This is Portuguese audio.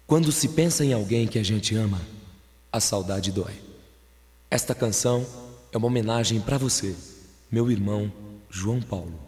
Quando se pensa em alguém que a gente ama, a saudade dói. Esta canção é uma homenagem para você, meu irmão João Paulo.